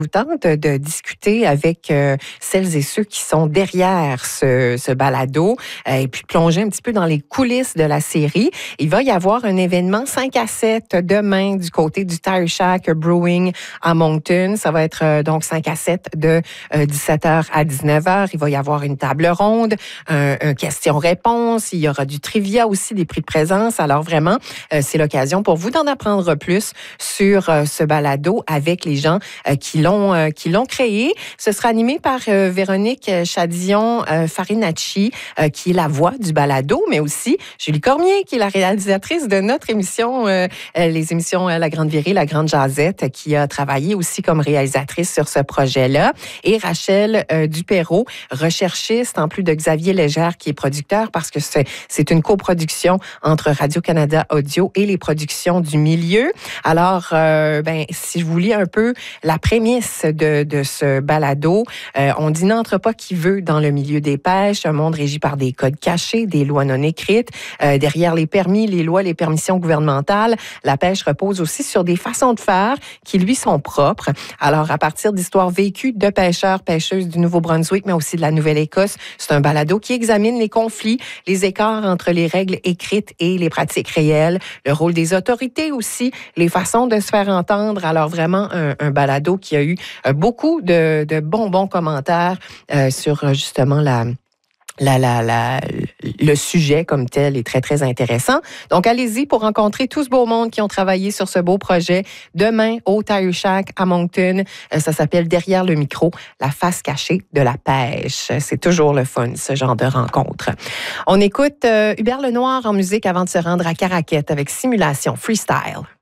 vous tente de discuter avec celles et ceux qui sont derrière ce balado et puis plonger un petit peu dans les coulisses de la série. Il va y avoir un événement 5 à 7 demain du côté du Tire Shack Brewing à Moncton. Ça va être donc 5 à 7 de 17h à 19h. Il va y avoir une table ronde, un question-réponse. Il y aura du trivia aussi, des prix de présence. Alors vraiment, c'est l'occasion pour vous d'en apprendre plus sur ce balado avec les gens qui l'ont créé. Ce sera animé par Véronique Chadillon-Farinacci, qui est la voix du balado, mais aussi Julie Cormier, qui est la réalisatrice de notre émission, les émissions La Grande Virée, La Grande Jazette, qui a travaillé aussi comme réalisatrice sur ce projet-là. Et Rachel Duperreault, recherchiste, en plus de Xavier Légère, qui est producteur, parce que c'est une coproduction entre Radio-Canada Audio et les productions du milieu. Alors, si je vous lis un peu la prémisse de ce balado, on dit n'entre pas qui veut dans le milieu des pêches, un monde régi par des codes cachés, des lois non écrites. Derrière les permis, les lois, les permissions gouvernementales, la pêche repose aussi sur des façons de faire qui lui sont propres. Alors, à partir d'histoires vécues de pêcheurs, pêcheuses du Nouveau-Brunswick, mais aussi de la Nouvelle-Écosse, c'est un balado qui examine les conflits, les écarts entre les règles écrites et les pratiques réelles, le rôle des autorités aussi, les façons de se faire entendre. Alors, vraiment, un balado qui a eu beaucoup de bons commentaires sur justement le sujet comme tel est très, très intéressant. Donc, allez-y pour rencontrer tout ce beau monde qui ont travaillé sur ce beau projet. Demain, au Tire Shack à Moncton, ça s'appelle Derrière le micro, la face cachée de la pêche. C'est toujours le fun, ce genre de rencontre. On écoute Hubert Lenoir en musique avant de se rendre à Caraquette avec Simulation Freestyle.